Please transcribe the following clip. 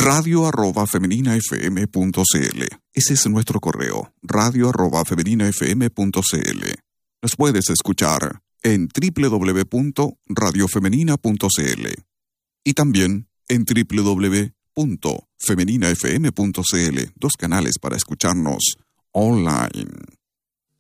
radio@femeninafm.cl. Ese es nuestro correo, radio@femeninafm.cl. Nos puedes escuchar en www.radiofemenina.cl y también en www.femeninafm.cl, 2 canales para escucharnos online.